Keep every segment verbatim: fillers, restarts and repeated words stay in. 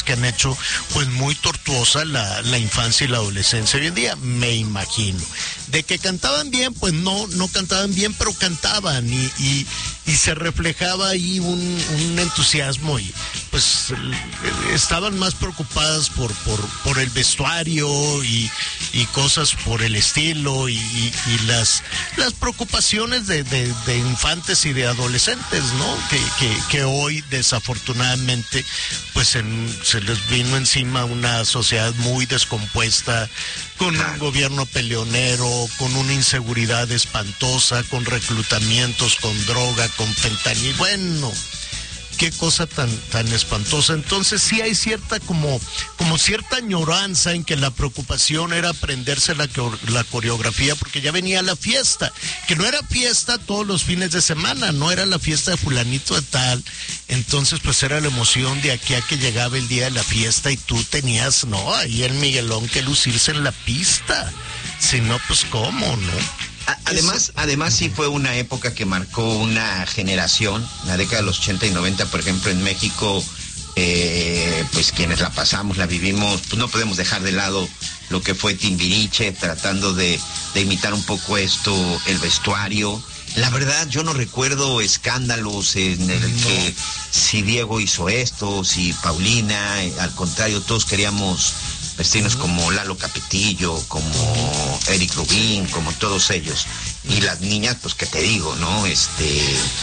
que han hecho pues muy tortuosa la, la infancia y la adolescencia hoy en día, me imagino. De que cantaban bien, pues no, no cantaban bien, pero cantaban y, y, y se reflejaba ahí un, un entusiasmo y pues estaban más preocupadas por, por, por el vestuario y, y cosas por el estilo y, y, y las, las preocupaciones de, de, de infantes y de adolescentes, ¿no? Que, que, que hoy desafortunadamente pues en, se les vino encima una sociedad muy descompuesta, con un gobierno peleonero, con una inseguridad espantosa, con reclutamientos, con droga, con fentanil. Bueno, qué cosa tan tan espantosa. Entonces sí hay cierta como como cierta añoranza en que la preocupación era aprenderse la, la coreografía, porque ya venía la fiesta, que no era fiesta todos los fines de semana, no era la fiesta de fulanito de tal. Entonces pues era la emoción de aquí a que llegaba el día de la fiesta y tú tenías, no, ahí el Miguelón que lucirse en la pista. Si no, pues cómo, ¿no? Además, además sí fue una época que marcó una generación, la década de los ochenta y noventa, por ejemplo, en México, eh, pues quienes la pasamos, la vivimos, pues no podemos dejar de lado lo que fue Timbiriche, tratando de, de imitar un poco esto, el vestuario. La verdad, yo no recuerdo escándalos en el no. que si Diego hizo esto, si Paulina, al contrario, todos queríamos vestirnos uh-huh. como Lalo Capetillo, como Eric Rubin, como todos ellos. Y las niñas, pues qué te digo, ¿no? Este,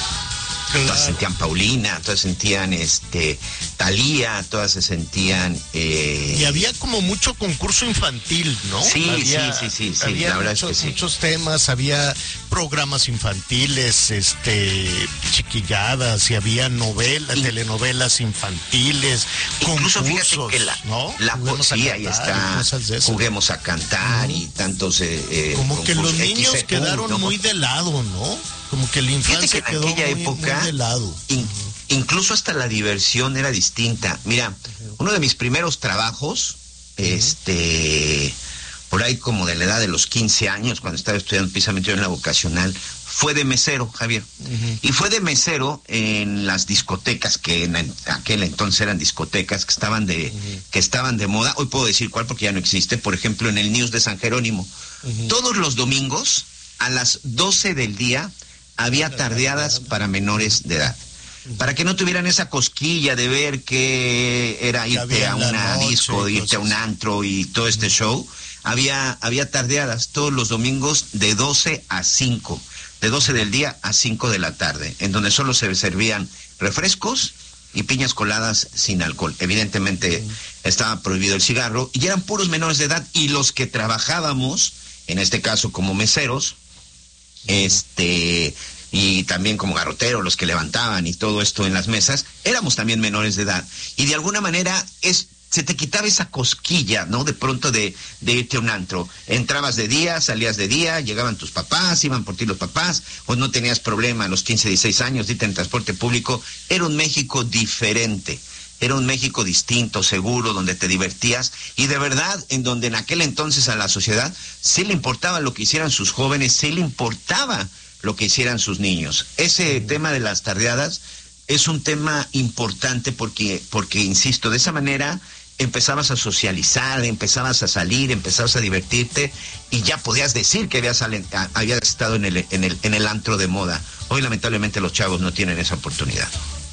claro. Todas se sentían Paulina, todas se sentían este Thalía, todas se sentían eh... y había como mucho concurso infantil, ¿no? Sí, había, sí, sí, sí, sí, había la verdad muchos, es que sí. Muchos temas, había programas infantiles, este, chiquilladas, y había novelas, y, telenovelas infantiles, incluso concursos, fíjate que la, ¿no? la poesía ahí está, Juguemos a Cantar, uh-huh. y tantos eh, como que los niños X E Q, quedaron ¿no? muy de lado, ¿no? Como que la infancia que en quedó aquella muy, época, muy de lado. In, uh-huh. Incluso hasta la diversión era distinta. Mira, uh-huh. uno de mis primeros trabajos, uh-huh. este, por ahí como de la edad de los quince años, cuando estaba estudiando precisamente en la vocacional, fue de mesero, Javier. Uh-huh. Y fue de mesero en las discotecas, que en aquel entonces eran discotecas que estaban de, uh-huh. que estaban de moda. Hoy puedo decir cuál porque ya no existe. Por ejemplo, en el News de San Jerónimo. Uh-huh. Todos los domingos, a las doce del día, había tardeadas para menores de edad. Para que no tuvieran esa cosquilla de ver que era irte a una noche, disco, irte a un antro y todo este show. Había, había tardeadas todos los domingos de doce a cinco. De doce del día a cinco de la tarde, en donde solo se servían refrescos y piñas coladas sin alcohol. Evidentemente uh-huh. estaba prohibido el cigarro y eran puros menores de edad, y los que trabajábamos, en este caso como meseros, uh-huh. este, y también como garroteros, los que levantaban y todo esto en las mesas, éramos también menores de edad. Y de alguna manera es... se te quitaba esa cosquilla, ¿no? De pronto de, de irte a un antro. Entrabas de día, salías de día, llegaban tus papás, iban por ti los papás, o no tenías problema a los quince, dieciséis años, irte en transporte público. Era un México diferente, era un México distinto, seguro, donde te divertías, y de verdad, en donde en aquel entonces a la sociedad sí le importaba lo que hicieran sus jóvenes, sí le importaba lo que hicieran sus niños. Ese uh-huh. tema de las tardeadas es un tema importante porque, porque, insisto, de esa manera empezabas a socializar, empezabas a salir, empezabas a divertirte, y ya podías decir que habías, habías estado en el, en, el, en el antro de moda. Hoy lamentablemente los chavos no tienen esa oportunidad.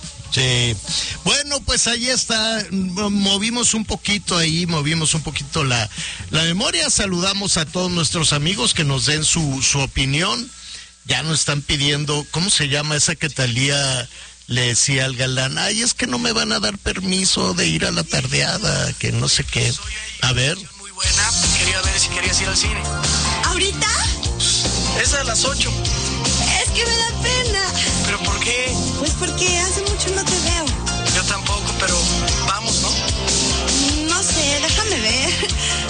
Sí, bueno, pues ahí está, movimos un poquito ahí, movimos un poquito la, la memoria. Saludamos a todos nuestros amigos que nos den su, su opinión. Ya nos están pidiendo, ¿cómo se llama esa que Thalía le decía al galán? Ay, es que no me van a dar permiso de ir a la tardeada, que no sé qué. A ver. Muy buena, quería ver si querías ir al cine. ¿Ahorita? Es a las ocho. Es que me da pena.